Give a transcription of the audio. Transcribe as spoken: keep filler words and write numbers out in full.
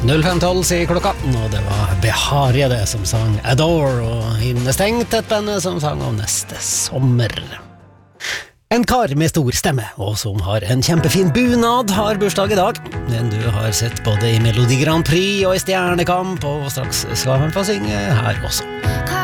null fem tolv sier klokka, og det var Beharie det som sang Adore, og Innestengt, et band som sang om neste sommer. En kar med stor stemme, og som har en kjempefin bunad, har bursdag i dag. Den du har sett både i Melodi Grand Prix og i Stjernekamp, og straks skal han få synge her også.